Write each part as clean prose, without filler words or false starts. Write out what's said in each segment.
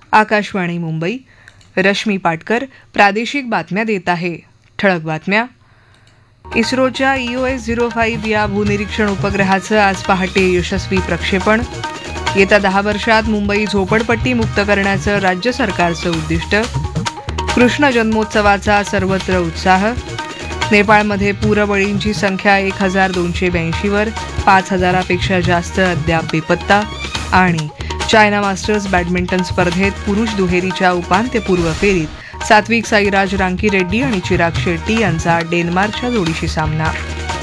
आकाशवाणी मुंबई. रश्मी पाटकर प्रादेशिक बातम्या देत आहे. ठळक बातम्या. इस्रोच्या EOS-05 या भूनिरीक्षण उपग्रहाचं आज पहाटे यशस्वी प्रक्षेपण. येत्या 10 वर्षात मुंबई झोपडपट्टी मुक्त करण्याचं राज्य सरकारचं उद्दिष्ट. कृष्ण जन्मोत्सवाचा सर्वत्र उत्साह. नेपाळमध्ये पूरबळींची संख्या 1282 वर, 5000पेक्षा जास्त अद्याप बेपत्ता. आणि चायना मास्टर्स बॅडमिंटन स्पर्धेत पुरुष दुहेरीच्या उपांत्यपूर्व फेरीत सात्विक साईराज रांकीरेड्डी आणि चिराग शेट्टी यांचा डेन्मार्कच्या जोडीशी सामना.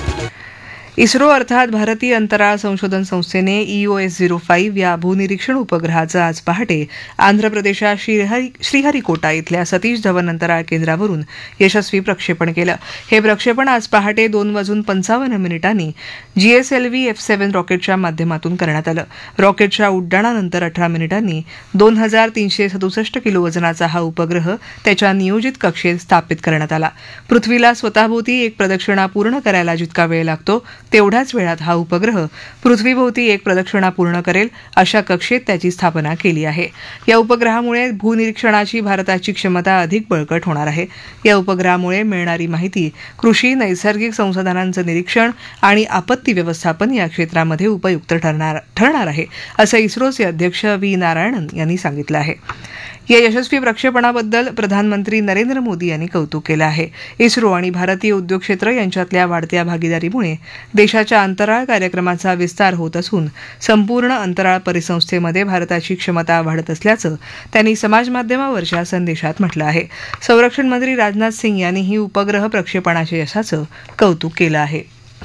इस्रो अर्थात भारतीय अंतराळ संशोधन संस्थेने EOS-05 या भूनिरीक्षण उपग्रहाचं आज पहाटे आंध्र प्रदेशात श्रीहरिकोटा इथल्या सतीश धवन अंतराळ केंद्रावरून यशस्वी प्रक्षेपण केलं. हे प्रक्षेपण आज पहाटे 2:55 GSLV F7 रॉकेटच्या माध्यमातून करण्यात आलं. रॉकेटच्या उड्डाणानंतर 18 मिनिटांनी 2367 किलो वजनाचा हा उपग्रह त्याच्या नियोजित कक्षेत स्थापित करण्यात आला. पृथ्वीला स्वतःभोवती एक प्रदक्षिणा पूर्ण करायला जितका वेळ लागतो तेवढ्याच वेळात हा उपग्रह पृथ्वीभोवती एक प्रदक्षिणा पूर्ण करेल अशा कक्षेत त्याची स्थापना केली आहे. या उपग्रहामुळे भूनिरीक्षणाची भारताची क्षमता अधिक बळकट होणार आहे. या उपग्रहामुळे मिळणारी माहिती कृषी, नैसर्गिक संसाधनांचं निरीक्षण आणि आपत्ती व्यवस्थापन या क्षेत्रामध्ये उपयुक्त ठरणार आहे, असं इस्रोचे अध्यक्ष V. नारायणन यांनी सांगितलं आहे. या यशस्वी प्रक्षेपणाबद्दल प्रधानमंत्री नरेंद्र मोदी यांनी कौतुक केलं आहे. इस्रो आणि भारतीय उद्योग क्षेत्र यांच्यातल्या वाढत्या भागीदारीमुळे देशाच्या अंतराळ कार्यक्रमाचा विस्तार होत असून संपूर्ण अंतराळ परिसंस्थेमध्ये भारताची क्षमता वाढत असल्याचं त्यांनी समाजमाध्यमावरच्या संदेशात म्हटलं आहे. संरक्षण मंत्री राजनाथ सिंग यांनीही उपग्रह प्रक्षेपणाच्या यशाचं कौतुक केलं आहे.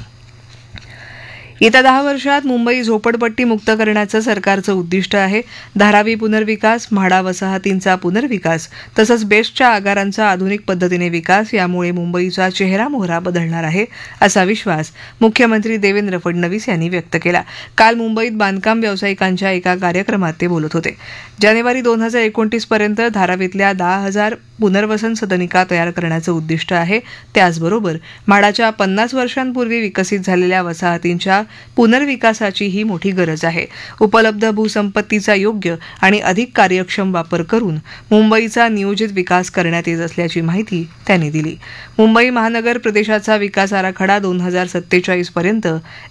येत्या 10 वर्षात मुंबई झोपडपट्टी मुक्त करण्याचं सरकारचं उद्दिष्ट आहे. धारावी पुनर्विकास, म्हाडा वसाहतींचा पुनर्विकास तसंच बेस्टच्या आगारांचा आधुनिक पद्धतीने विकास यामुळे मुंबईचा चेहरामोहरा बदलणार आहे, असा विश्वास मुख्यमंत्री देवेंद्र फडणवीस यांनी व्यक्त केला. काल मुंबईत बांधकाम व्यावसायिकांच्या एका कार्यक्रमात ते बोलत होते. जानेवारी 2029 पर्यंत धारावीतल्या 10,000 पुनर्वसन सदनिका तयार करण्याचं उद्दिष्ट आहे. त्याचबरोबर म्हाडाच्या 50 वर्षांपूर्वी विकसित झालेल्या वसाहतींच्या पुनर्विकासाची ही मोठी गरज आहे. उपलब्ध भूसंपत्तीचा योग्य आणि अधिक कार्यक्षम वापर करून मुंबईचा नियोजित विकास करण्यात येत असल्याची माहिती त्यांनी दिली. मुंबई महानगर प्रदेशाचा विकास आराखडा 2047 पर्यंत